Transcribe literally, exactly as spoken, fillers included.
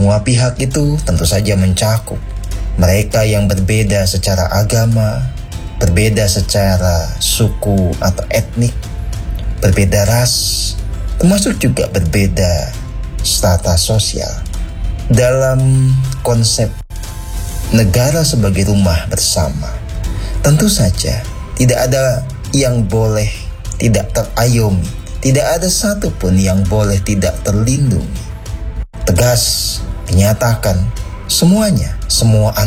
Semua pihak itu tentu saja mencakup mereka yang berbeda secara agama, berbeda secara suku atau etnik, berbeda ras, termasuk juga berbeda strata sosial. Dalam konsep negara sebagai rumah bersama, tentu saja tidak ada yang boleh tidak terayomi, tidak ada satupun yang boleh tidak terlindungi. Tegas dinyatakan semuanya, semua anak